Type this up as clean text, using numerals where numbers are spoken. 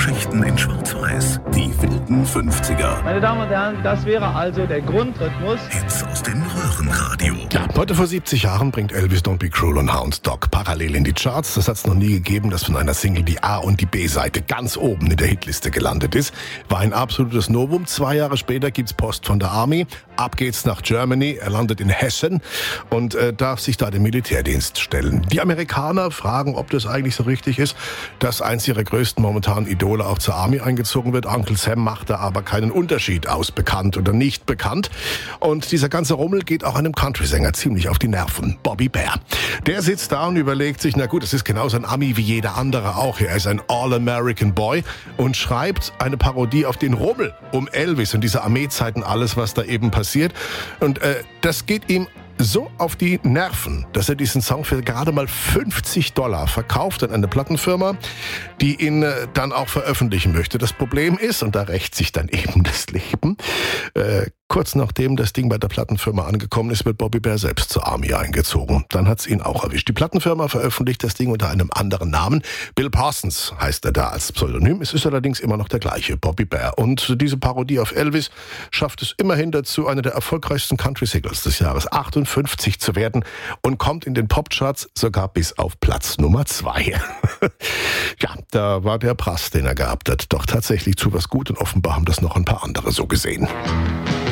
Geschichten in Schwarz-Weiß. Die wilden 50er. Meine Damen und Herren, das wäre also der Grundrhythmus. Hits aus dem Röhrenradio. Ja, heute vor 70 Jahren bringt Elvis Don't Be Cruel und Hound Dog parallel in die Charts. Das hat es noch nie gegeben, dass von einer Single die A- und die B-Seite ganz oben in der Hitliste gelandet ist. War ein absolutes Novum. 2 Jahre später gibt's Post von der Army. Ab geht's nach Germany. Er landet in Hessen und darf sich da dem Militärdienst stellen. Die Amerikaner fragen, ob das eigentlich so richtig ist, dass eins ihrer größten momentanen Idole auch zur Army eingezogen wird. Uncle Sam macht da aber keinen Unterschied aus, bekannt oder nicht bekannt. Und dieser ganze Rummel geht auch einem Country-Sänger ziemlich auf die Nerven. Bobby Bare. Der sitzt da und überlegt sich, na gut, das ist genauso ein Ami wie jeder andere auch. Er ist ein All-American Boy und schreibt eine Parodie auf den Rummel um Elvis und diese Armeezeiten, alles, was da eben passiert. Und das geht ihm so auf die Nerven, dass er diesen Song für gerade mal $50 verkauft an eine Plattenfirma, die ihn dann auch veröffentlichen möchte. Das Problem ist, und da rächt sich dann eben das Leben, kurz nachdem das Ding bei der Plattenfirma angekommen ist, wird Bobby Bare selbst zur Army eingezogen. Dann hat's ihn auch erwischt. Die Plattenfirma veröffentlicht das Ding unter einem anderen Namen. Bill Parsons heißt er da als Pseudonym. Es ist allerdings immer noch der gleiche, Bobby Bare. Und diese Parodie auf Elvis schafft es immerhin dazu, eine der erfolgreichsten Country-Singles des Jahres 58 zu werden und kommt in den Popcharts sogar bis auf Platz Nummer 2. Ja, da war der Prass, den er gehabt hat, doch tatsächlich zu was gut und offenbar haben das noch ein paar andere so gesehen.